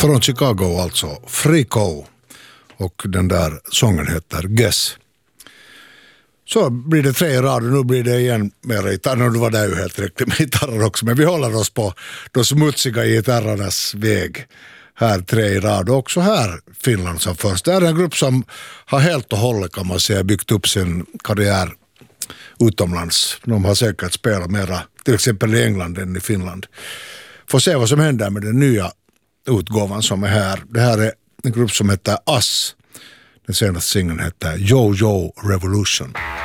Från Chicago alltså, Frico. Och den där sången heter Guess. Så blir det 3 i rad och nu blir det igen mer gitarrer. Nu var det ju helt riktigt med gitarrer också. Men vi håller oss på de smutsiga gitarrernas väg. Här 3 i rad och också här Finland som först. Det är en grupp som har helt och hållet kan man säga byggt upp sin karriär utomlands. De har säkert spelat mera till exempel i England än i Finland. Får se vad som händer med den nya utgåvan som är här. Det här är en grupp som heter Us. Den senaste singeln heter Yo Yo Revolution.